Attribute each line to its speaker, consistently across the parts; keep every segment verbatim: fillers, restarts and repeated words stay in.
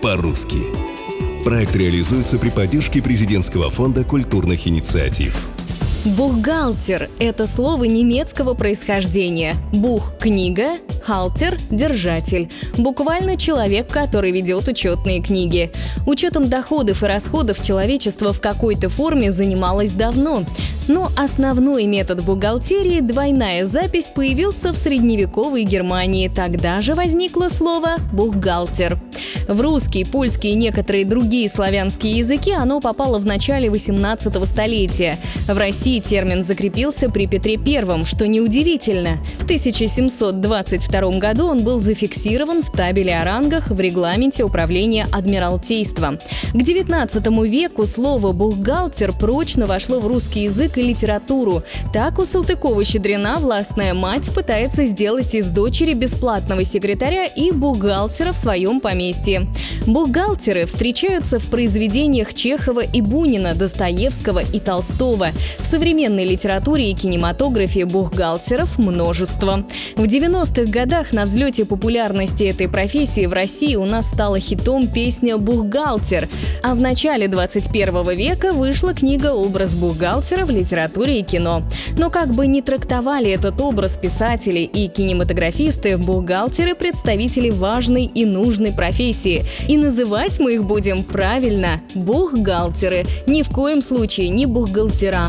Speaker 1: по-русски. Проект реализуется при поддержке Президентского фонда культурных инициатив.
Speaker 2: Бухгалтер – это слово немецкого происхождения. Бух – книга, халтер – держатель. Буквально человек, который ведет учетные книги. Учетом доходов и расходов человечество в какой-то форме занималось давно. Но основной метод бухгалтерии – двойная запись – появился в средневековой Германии. Тогда же возникло слово «бухгалтер». В русский, польский и некоторые другие славянские языки оно попало в начале восемнадцатого столетия. В России термин закрепился при Петре Первом, что неудивительно. В тысяча семьсот двадцать втором году он был зафиксирован в табеле о рангах в регламенте управления Адмиралтейства. К девятнадцатому веку слово «бухгалтер» прочно вошло в русский язык и литературу. Так у Салтыкова-Щедрина властная мать пытается сделать из дочери бесплатного секретаря и бухгалтера в своем поместье. Бухгалтеры встречаются в произведениях Чехова и Бунина, Достоевского и Толстого. В современной литературе и кинематографе бухгалтеров множество. В девяностых годах на взлете популярности этой профессии в России у нас стала хитом песня «Бухгалтер», а в начале двадцать первого века вышла книга «Образ бухгалтера в литературе и кино». Но как бы ни трактовали этот образ писатели и кинематографисты, бухгалтеры – представители важной и нужной профессии. И называть мы их будем правильно – бухгалтеры, ни в коем случае не бухгалтера.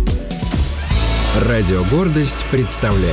Speaker 3: Радио «Гордость» представляет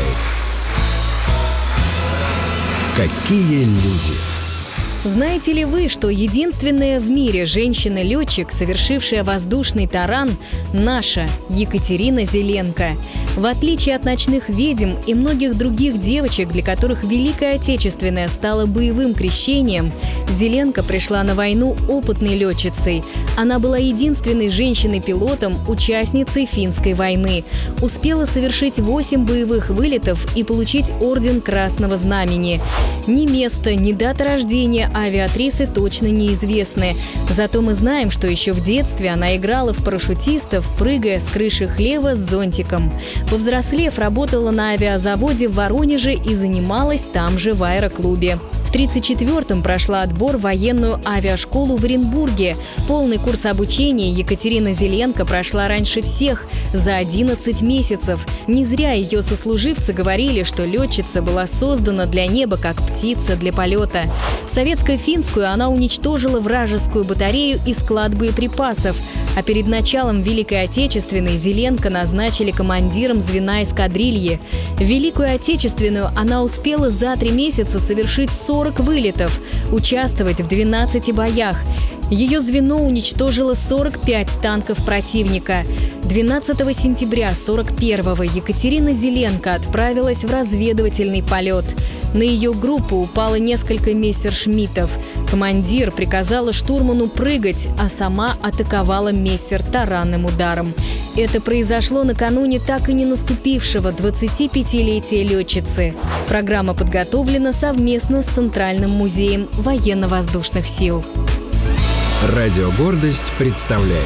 Speaker 3: «Какие люди».
Speaker 2: Знаете ли вы, что единственная в мире женщина-летчик, совершившая воздушный таран, наша Екатерина Зеленко? В отличие от ночных ведьм и многих других девочек, для которых Великая Отечественная стала боевым крещением, Зеленко пришла на войну опытной летчицей. Она была единственной женщиной-пилотом, участницей Финской войны. Успела совершить восемь боевых вылетов и получить орден Красного Знамени. Ни место, ни дата рождения авиатрисы точно неизвестны. Зато мы знаем, что еще в детстве она играла в парашютистов, прыгая с крыши хлева с зонтиком. Повзрослев, работала на авиазаводе в Воронеже и занималась там же в аэроклубе. В тридцать четвёртом прошла отбор в военную авиашколу в Оренбурге. Полный курс обучения Екатерина Зеленко прошла раньше всех – за одиннадцать месяцев. Не зря ее сослуживцы говорили, что летчица была создана для неба, как птица для полета. В советско-финскую она уничтожила вражескую батарею и склад боеприпасов. А перед началом Великой Отечественной Зеленко назначили командиром звена эскадрильи. В Великую Отечественную она успела за три месяца совершить сорок вылетов, участвовать в двенадцати боях. Ее звено уничтожило сорок пять танков противника. двенадцатого сентября сорок первого Екатерина Зеленко отправилась в разведывательный полет. На ее группу упало несколько мессершмиттов. Командир приказала штурману прыгать, а сама атаковала мессер таранным ударом. Это произошло накануне так и не наступившего двадцатипятилетия летчицы. Программа подготовлена совместно с Центральным музеем военно-воздушных сил.
Speaker 3: Радио «Гордость» представляет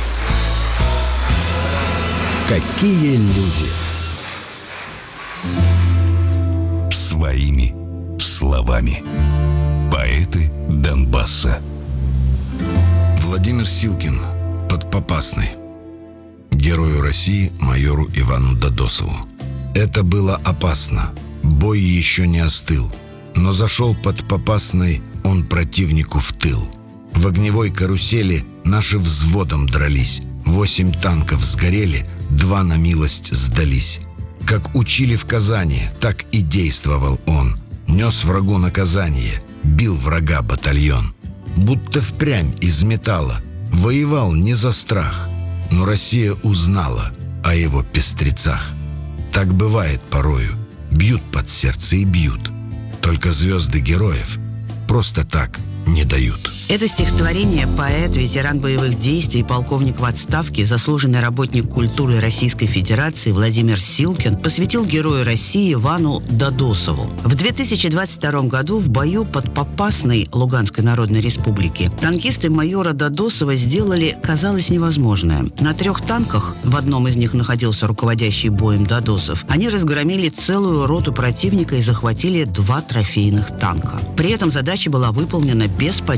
Speaker 3: «Какие люди».
Speaker 1: Своими словами. Поэты Донбасса.
Speaker 4: Владимир Силкин, Подпопасный. Герою России майору Ивану Додосову. Это было опасно. Бой еще не остыл. Но зашел под Попасной он противнику в тыл. В огневой карусели наши взводом дрались. Восемь танков сгорели, два на милость сдались. Как учили в Казани, так и действовал он. Нес врагу наказание, бил врага батальон. Будто впрямь из металла, воевал не за страх. Но Россия узнала о его пестрецах. Так бывает порою, бьют под сердце и бьют. Только звезды героев просто так не дают.
Speaker 5: Это стихотворение поэт, ветеран боевых действий, полковник в отставке, заслуженный работник культуры Российской Федерации Владимир Силкин посвятил герою России Ивану Додосову. В две тысячи двадцать втором году в бою под Попасной Луганской Народной Республики танкисты майора Додосова сделали, казалось, невозможное. На трех танках, в одном из них находился руководящий боем Додосов, они разгромили целую роту противника и захватили два трофейных танка. При этом задача была выполнена без потерь